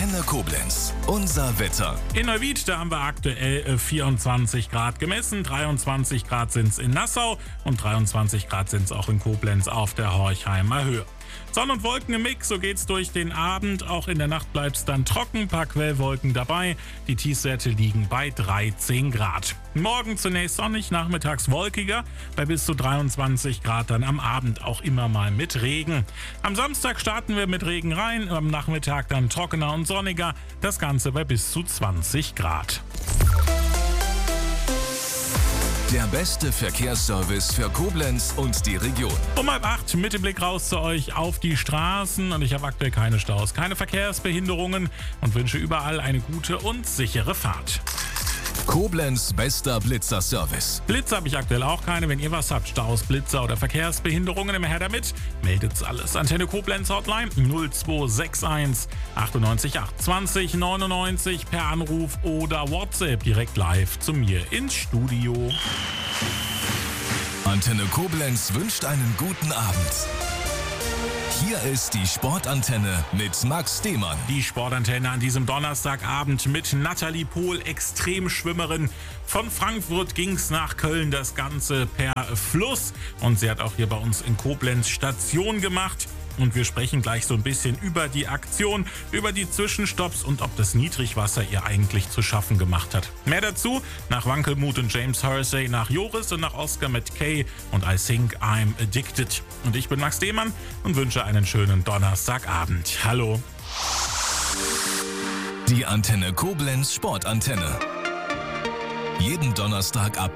Antenne Koblenz. Unser Wetter. In Neuwied, da haben wir aktuell 24 Grad gemessen, 23 Grad sind es in Nassau und 23 Grad sind es auch in Koblenz auf der Horchheimer Höhe. Sonne und Wolken im Mix, so geht's durch den Abend. Auch in der Nacht bleibt es dann trocken, ein paar Quellwolken dabei. Die Tiefstwerte liegen bei 13 Grad. Morgen zunächst sonnig, nachmittags wolkiger, bei bis zu 23 Grad, dann am Abend auch immer mal mit Regen. Am Samstag starten wir mit Regen rein, am Nachmittag dann trockener und sonniger, das Ganze bei bis zu 20 Grad. Der beste Verkehrsservice für Koblenz und die Region. Um 7:30 mit dem Blick raus zu euch auf die Straßen und ich habe aktuell keine Staus, keine Verkehrsbehinderungen und wünsche überall eine gute und sichere Fahrt. Koblenz bester Blitzer-Service. Blitzer habe ich aktuell auch keine. Wenn ihr was habt, Staus, Blitzer oder Verkehrsbehinderungen, immer her damit. Meldet's alles. Antenne Koblenz Hotline 0261 98 820 99 per Anruf oder WhatsApp direkt live zu mir ins Studio. Antenne Koblenz wünscht einen guten Abend. Hier ist die Sportantenne mit Max Demann. Die Sportantenne an diesem Donnerstagabend mit Nathalie Pohl, Extremschwimmerin. Von Frankfurt ging's nach Köln, das Ganze per Fluss. Und sie hat auch hier bei uns in Koblenz Station gemacht. Und wir sprechen gleich so ein bisschen über die Aktion, über die Zwischenstopps und ob das Niedrigwasser ihr eigentlich zu schaffen gemacht hat. Mehr dazu nach Wankelmut und James Hersey, nach Joris und nach Oscar McKay und I Think I'm Addicted. Und ich bin Max Demann und wünsche einen schönen Donnerstagabend. Hallo. Die Antenne Koblenz Sportantenne. Jeden Donnerstag ab